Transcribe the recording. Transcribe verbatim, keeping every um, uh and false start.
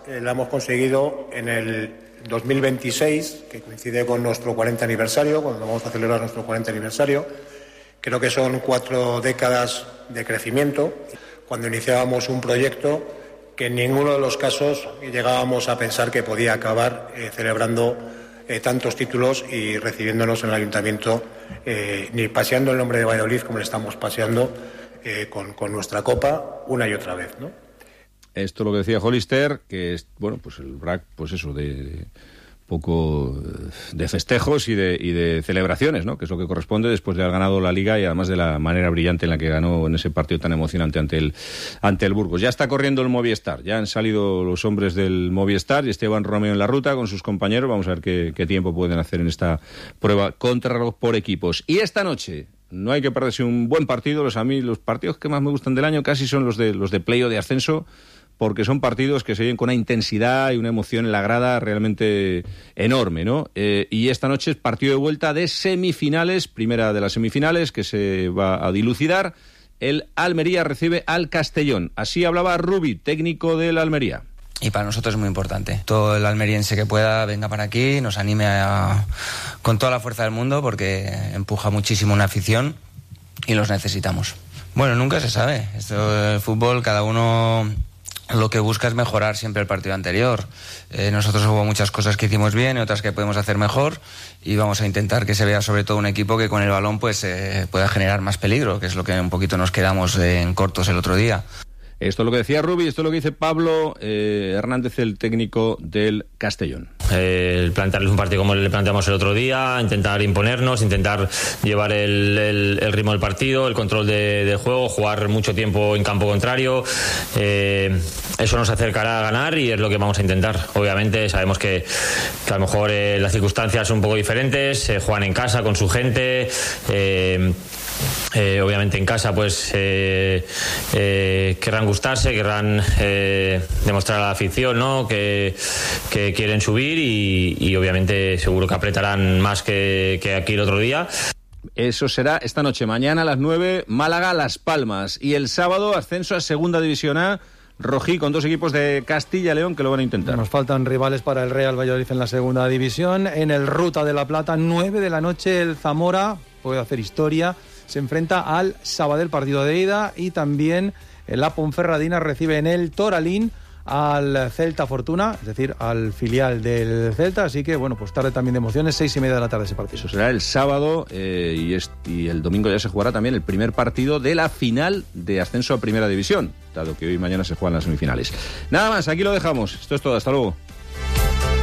eh, la hemos conseguido en el dos mil veintiséis, que coincide con nuestro cuarenta aniversario, cuando vamos a celebrar nuestro cuarenta aniversario. Creo que son cuatro décadas de crecimiento, cuando iniciábamos un proyecto que en ninguno de los casos llegábamos a pensar que podía acabar eh, celebrando eh, tantos títulos y recibiéndonos en el ayuntamiento, eh, ni paseando el nombre de Valladolid como le estamos paseando eh, con, con nuestra copa una y otra vez, ¿no? Esto es lo que decía Hollister, que es, bueno, pues el B R A C, pues eso, de poco de festejos y de, y de celebraciones, ¿no? Que es lo que corresponde después de haber ganado la Liga y además de la manera brillante en la que ganó en ese partido tan emocionante ante el, ante el Burgos. Ya está corriendo el Movistar, ya han salido los hombres del Movistar y Esteban Romeo en la ruta con sus compañeros. Vamos a ver qué, qué tiempo pueden hacer en esta prueba contrarreloj por equipos. Y esta noche no hay que perderse un buen partido. Los, a mí los partidos que más me gustan del año casi son los de los de play o de ascenso, porque son partidos que se viven con una intensidad y una emoción en la grada realmente enorme, ¿no? Eh, y esta noche es partido de vuelta de semifinales, primera de las semifinales, que se va a dilucidar. El Almería recibe al Castellón. Así hablaba Rubi, técnico del Almería. Y para nosotros es muy importante. Todo el almeriense que pueda venga para aquí, nos anime a, con toda la fuerza del mundo, porque empuja muchísimo una afición y los necesitamos. Bueno, nunca se sabe. Esto del fútbol, cada uno lo que busca es mejorar siempre el partido anterior. Eh, nosotros hubo muchas cosas que hicimos bien y otras que podemos hacer mejor, y vamos a intentar que se vea sobre todo un equipo que con el balón pues eh, pueda generar más peligro, que es lo que un poquito nos quedamos eh, en cortos el otro día. Esto es lo que decía Rubi, esto es lo que dice Pablo eh, Hernández, el técnico del Castellón. Eh, plantearles un partido como le planteamos el otro día, intentar imponernos, intentar llevar el, el, el ritmo del partido, el control de, del juego, jugar mucho tiempo en campo contrario. Eh, eso nos acercará a ganar y es lo que vamos a intentar. Obviamente sabemos que, que a lo mejor eh, las circunstancias son un poco diferentes, eh, juegan en casa con su gente. Eh, Eh, obviamente en casa pues eh, eh, querrán gustarse, querrán eh, demostrar a la afición, ¿no? que, que quieren subir y, y obviamente seguro que apretarán más que, que aquí el otro día. Eso será esta noche. Mañana a las nueve, Málaga, Las Palmas, y el sábado ascenso a Segunda División A, Rojí, con dos equipos de Castilla y León que lo van a intentar. Nos faltan rivales para el Real Valladolid en la Segunda División. En el Ruta de la Plata, nueve de la noche, el Zamora puede hacer historia. Se enfrenta al Sabadell, partido de ida, y también la Ponferradina recibe en el Toralín al Celta Fortuna, es decir, al filial del Celta. Así que, bueno, pues tarde también de emociones, seis y media de la tarde ese partido. Eso será el sábado eh, y, es, y el domingo ya se jugará también el primer partido de la final de ascenso a Primera División, dado que hoy y mañana se juegan las semifinales. Nada más, aquí lo dejamos. Esto es todo, hasta luego.